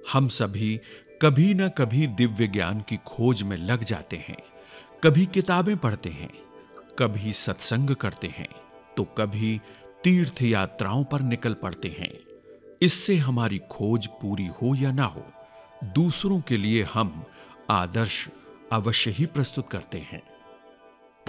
हम सभी कभी न कभी दिव्य ज्ञान की खोज में लग जाते हैं। कभी किताबें पढ़ते हैं, कभी सत्संग करते हैं, तो कभी तीर्थ यात्राओं पर निकल पड़ते हैं। इससे हमारी खोज पूरी हो या ना हो, दूसरों के लिए हम आदर्श अवश्य ही प्रस्तुत करते हैं।